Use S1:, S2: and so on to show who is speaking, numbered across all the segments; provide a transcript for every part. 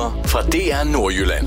S1: Nyheder fra DR Nordjylland.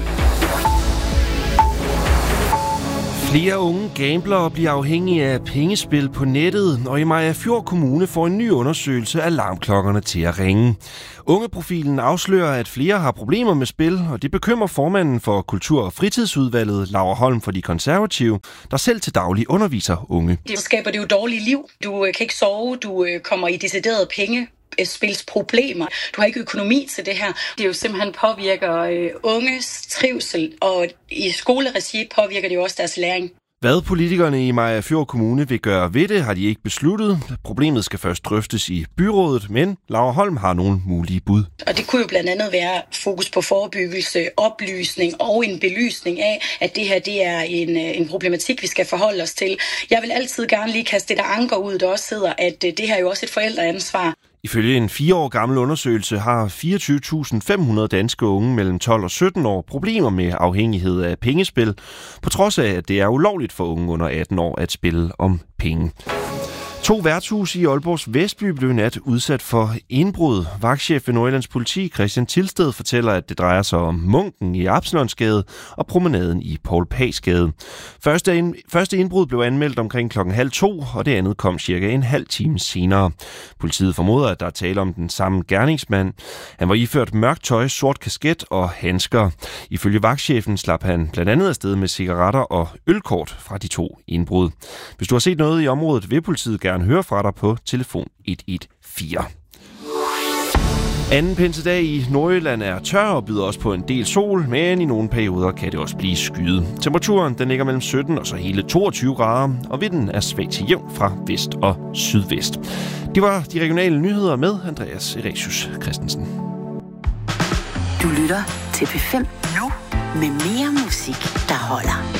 S2: Flere unge gamblere bliver afhængige af pengespil på nettet, og i Mariagerfjord Kommune får en ny undersøgelse af alarmklokkerne til at ringe. Ungeprofilen afslører, at flere har problemer med spil, og det bekymrer formanden for Kultur- og Fritidsudvalget, Laura Holm for De Konservative, der selv til daglig underviser unge.
S3: Det skaber det jo dårligt liv. Du kan ikke sove, du kommer i deciderede pengespilsproblemer. Du har ikke økonomi til det her. Det jo simpelthen påvirker unges trivsel, og i skoleregi påvirker det jo også deres læring.
S2: Hvad politikerne i Mariagerfjord Kommune vil gøre ved det, har de ikke besluttet. Problemet skal først drøftes i byrådet, men Laura Holm har nogle mulige bud.
S3: Og det kunne jo blandt andet være fokus på forebyggelse, oplysning og en belysning af, at det her det er en problematik, vi skal forholde os til. Jeg vil altid gerne lige kaste det der anker ud, der også hedder, at det her er jo også et forældreansvar.
S2: Ifølge en 4 år gammel undersøgelse har 24.500 danske unge mellem 12 og 17 år problemer med afhængighed af pengespil, på trods af, at det er ulovligt for unge under 18 år at spille om penge. 2 værtshuse i Aalborgs Vestby blev nat udsat for indbrud. Vagtchef ved Nordjyllands Politi, Christian Tilsted, fortæller, at det drejer sig om Munken i Absalonsgade og promenaden i Poul Pagsgade. Første indbrud blev anmeldt omkring 1:30, og det andet kom cirka en halv time senere. Politiet formoder, at der er tale om den samme gerningsmand. Han var iført mørkt tøj, sort kasket og handsker. Ifølge vagtchefen slap han blandt andet afsted med cigaretter og ølkort fra de 2 indbrud. Hvis du har set noget i området, vil politiet gerne høre fra dig på telefon 114. Anden pinsedag i Nordjylland er tør og byder også på en del sol, men i nogle perioder kan det også blive skyet. Temperaturen den ligger mellem 17 og så hele 22 grader, og vinden er svag til jævn fra vest og sydvest. Det var de regionale nyheder med Andreas Eresius Christensen.
S4: Du lytter til P5 nu med mere musik, der holder.